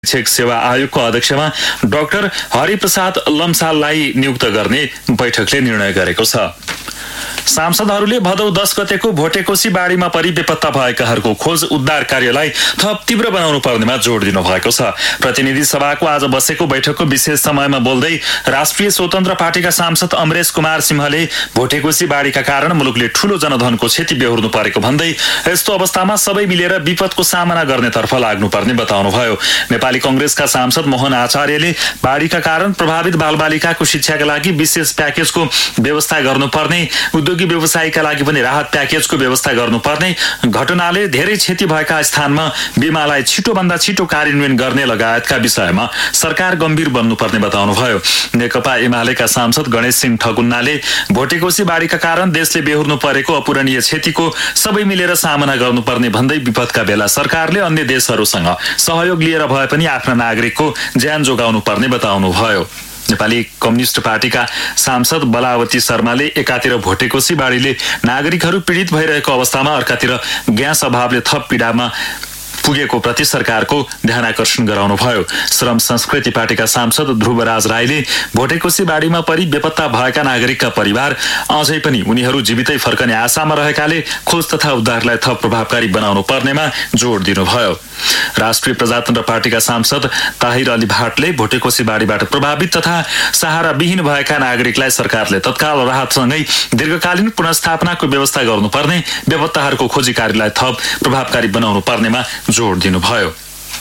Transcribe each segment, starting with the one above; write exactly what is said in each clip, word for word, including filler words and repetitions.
शिक्षक सेवा आयोगको अध्यक्षमा डाक्टर हरिप्रसाद लम्साललाई नियुक्त गर्ने बैठकले निर्णय गरेको छ। सांसदहरूले भदौ दस गतेको भोटेकोशी बाढीमा परि बेपत्ता भएकाहरूको खोज उद्धार कार्यलाई थप तीव्र बनाउनु पर्नेमा जोड दिनु भएको छ। प्रतिनिधि सभाको आज बसेको बैठकको विशेष समयमा बोल्दै राष्ट्रिय स्वतन्त्र पार्टीका सांसद अमरेश कुमार सिंहले भोटेकोशी बाढीका कारण मुलुकले ठूलो जनधनको क्षति बेहोर्नु परेको भन्दै यस्तो अवस्थामा सबै मिलेर विपदको सामना गर्नेतर्फ लाग्नुपर्ने बताउनुभयो। नेपाली कंग्रेसका सांसद मोहन आचार्यले बाढीका कारण प्रभावित बालबालिकाको शिक्षाका लागि विशेष प्याकेजको व्यवस्था गर्नुपर्ने, उद्योगी व्यवसायीका लागि पनि राहत प्याकेजको व्यवस्था गर्नुपर्ने, घटनाले धेरै क्षति भएका स्थानमा बीमालाई छिटोभन्दा छिटो कार्यान्वयन गर्ने लगायतका विषयमा सरकार गम्भीर बन्नुपर्ने बताउनुभयो। नेकपा एमालेका सांसद गणेश सिंह ठगुन्नाले भोटेकोशी बाढीका कारण देशले बेहोर्नु परेको अपूरणीय क्षतिको सबै मिलेर सामना गर्नुपर्ने भन्दै विपदका बेला सरकारले अन्य देशहरूसँग सहयोग लिएर भए पनि आफ्ना नागरिकको ज्यान जोगाउनु पर्ने बताउनुभयो। नेपाली कम्युनिस्ट पार्टीका सांसद बलावती शर्माले एकातिर भोटेकोशी बाढीले नागरिकहरू पीडित भइरहेको अवस्थामा अर्कातिर ग्यास अभावले थप पीडामा पुगेको प्रति सरकारको ध्यानाकर्षण गराउनुभयो। श्रम संस्कृति पार्टीका सांसद ध्रुवराज राईले भोटेकोशी बाढीमा परि बेपत्ता भएका नागरिकका परिवार अझै पनि उनीहरू जीवितै फर्कने आशामा रहेकाले खोज तथा उद्धारलाई थप प्रभावकारी बनाउनु पर्नेमा जोड दिनुभयो। राष्ट्रिय प्रजातन्त्र पार्टीका सांसद ताहिर अली भाटले भोटेकोशी बाढीबाट प्रभावित तथा सहारा विहीन भएका नागरिकलाई सरकारले तत्काल राहतसँगै दीर्घकालीन पुनर्स्थापनाको व्यवस्था गर्नुपर्ने, बेपत्ताहरूको खोजी कार्यलाई थप प्रभावकारी बनाउनु पर्नेमा जोड दिनुभयो।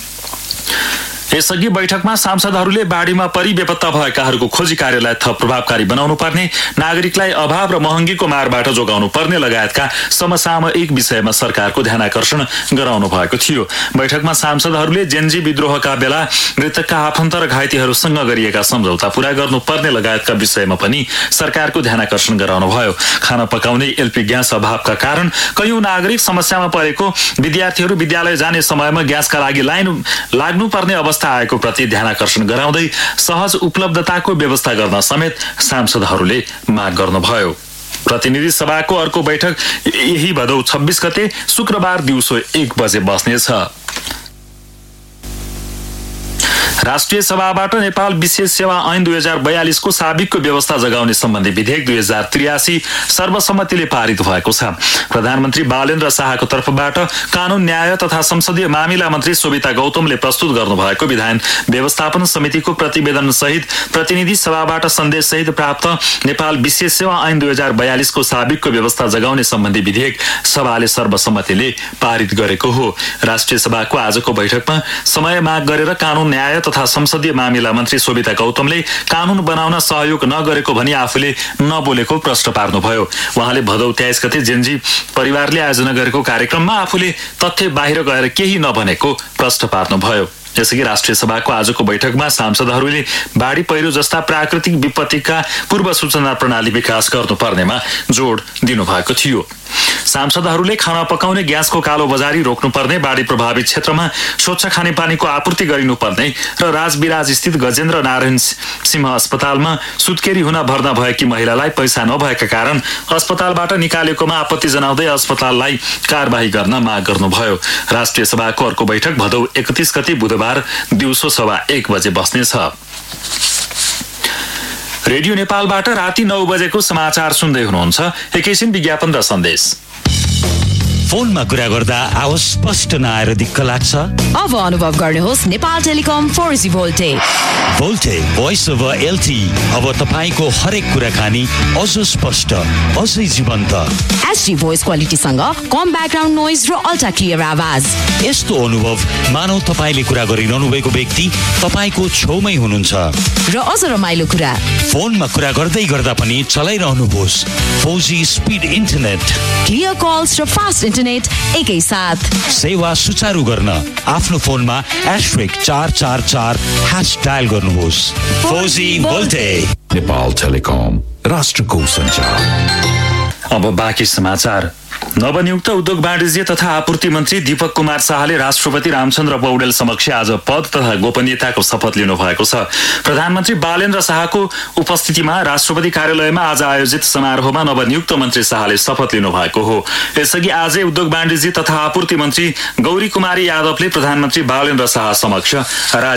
यसअघि बैठकमा सांसदहरूले बाढीमा परि बेपत्ता भएकाहरूको खोजी कार्यलाई थप प्रभावकारी बनाउनु पर्ने, नागरिकलाई अभाव र महँगीको मारबाट जोगाउनु पर्ने लगायतका समसामयिक विषयमा सरकारको ध्यानाकर्षण गराउनु भएको थियो। बैठकमा सांसदहरूले जेन्जी विद्रोहका बेला मृतकका आफन्त र घाइतेहरूसँग गरिएका सम्झौता पूरा गर्नुपर्ने लगायतका विषयमा पनि सरकारको ध्यानाकर्षण गराउनुभयो। खाना पकाउने एलपी ग्यास अभावका कारण कयौं नागरिक समस्यामा परेको, विद्यार्थीहरू विद्यालय जाने समयमा ग्यासका लागि लाइन लाग्नुपर्ने अवस्था आएको प्रति ध्यानाकर्षण गराउँदै सहज उपलब्धताको व्यवस्था गर्न समेत सांसदहरूले माग गर्नुभयो। प्रतिनिधि सभाको अर्को बैठक यही भदौ छब्बीस गते शुक्रबार दिउँसो एक बजे बस्नेछ। राष्ट्रिय सभाबाट नेपाल विशेष सेवा ऐन दुई हजार बयालिसको साबिकको व्यवस्था जगाउने सम्बन्धी विधेयक दुई हजार त्रियासी सर्वसम्मतिले पारित भएको छ। प्रधानमन्त्री बालेन्द्र शाहको तर्फबाट कानून न्याय तथा संसदीय मामिला मन्त्री सोभिता गौतमले प्रस्तुत गर्नुभएको विधान व्यवस्थापन समितिको प्रतिवेदन सहित प्रतिनिधि सभाबाट सन्देश सहित प्राप्त नेपाल विशेष सेवा ऐन दुई हजार बयालिसको साबिकको व्यवस्था जगाउने सम्बन्धी विधेयक सभाले सर्वसम्मतिले पारित गरेको हो। राष्ट्रिय सभाको आजको बैठकमा समय माग गरेर कानून न्याय तथा संसदीय मामिला मन्त्री सोभिता गौतमले कानून बनाउन सहयोग नगरेको भनी आफूले नबोलेको प्रश्न पार्नुभयो। उहाँले भदौ तेइस गते जेन्जी परिवारले आयोजना गरेको कार्यक्रममा आफूले तथ्य बाहिर गएर केही नभनेको प्रश्न पार्नुभयो। यसअघि राष्ट्रिय सभाको आजको बैठकमा सांसदहरूले बाढी पहिरो जस्ता प्राकृतिक विपत्तिका पूर्व सूचना प्रणाली विकास गर्नुपर्नेमा जोड दिनुभएको थियो। सांसदहरूले खाना पकाउने ग्यासको कालो बजारी रोक्नुपर्ने, बाढी प्रभावित क्षेत्रमा स्वच्छ खानेपानीको आपूर्ति गरिनुपर्ने र राजविराज स्थित गजेन्द्र नारायण सिंह अस्पतालमा सुत्केरी हुन भर्ना भएकी महिलालाई पैसा नभएका कारण अस्पतालबाट निकालेकोमा आपत्ति जनाउँदै अस्पताललाई कारबाही गर्न माग गर्नुभयो। राष्ट्रिय सभाको अर्को बैठक भदौ एकतीस गते बुधबार दिउँसो सवा एक बजे बस्नेछ। रेडियो नेपालबाट राति नौ बजेको समाचार सुन्दै हुनुहुन्छ। एकैछिन विज्ञापन र सन्देश। फोनमा कुरा गर्दा आवाज स्पष्ट नआएर दिक्क लाग्छ? अब अनुभव गर्नुहोस् Nepal telecom four G भोल्टे। भोल्टे voice over LT अब तपाईको हरेक कुराकानी अझ स्पष्ट, अझै जीवन्त। एचडी भोइस क्वालिटीसँग कम ब्याकग्राउन्ड नोइज र अल्ट्रा क्लियर आवाज। यस्तो अनुभव मानौ तपाईले कुरा गरिरहनु भएको व्यक्ति तपाईको छेउमै हुनुहुन्छ। र अझ रमाइलो कुरा, फोनमा कुरा गर्दै गर्दा पनि चलाइरहनुहोस् four G speed internet, clear calls र फास्ट इन्टरनेट एकै साथ। सेवा सुचारू गर्न आफ्नो फोनमा एस्ट्रिक चार चार चार ह्यास डायल गर्नुहोस्। Four G भोल्टे। नेपाल टेलिकम, राष्ट्रको सञ्चार। अब बाँकी समाचार। नवनियुक्त उद्योग वाणिज्य तथा आपूर्ति मन्त्री दीपक कुमार शाहले राष्ट्रपति रामचन्द्र पौडेल समक्ष आज पद तथा गोपनीयताको शपथ लिनु भएको छ। प्रधानमन्त्री बालेन्द्र शाहको उपस्थितिमा राष्ट्रपति कार्यालयमा आज आयोजित समारोहमा नवनियुक्त मन्त्री शाहले शपथ लिनु भएको हो। यसअघि आजै उद्योग वाणिज्य तथा आपूर्ति मन्त्री गौरी कुमारी यादवले प्रधानमन्त्री बालेन्द्र शाह समक्ष